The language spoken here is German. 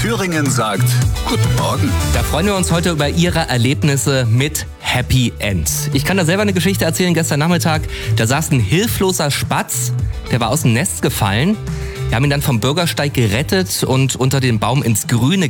Thüringen sagt Guten Morgen. Da freuen wir uns heute über Ihre Erlebnisse mit Happy End. Ich kann da selber eine Geschichte erzählen. Gestern Nachmittag, da saß ein hilfloser Spatz, der war aus dem Nest gefallen. Wir haben ihn dann vom Bürgersteig gerettet und unter den Baum ins Grüne